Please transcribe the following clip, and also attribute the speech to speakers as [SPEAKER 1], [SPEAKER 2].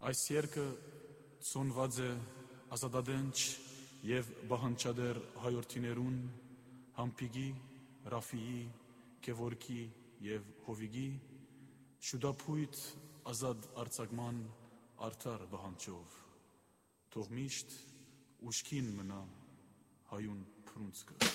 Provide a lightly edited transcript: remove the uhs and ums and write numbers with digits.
[SPEAKER 1] Այս երգը ծոնված է ազատադենչ և բահանջադեր հայորդիներուն Համպիգի, Ռաֆիի, Գևորգի և Հովիգի շուտապույտ ազատ արձակման արդար բահանջով, թող միշտ ուշքին մնա հայուն փրունցքը։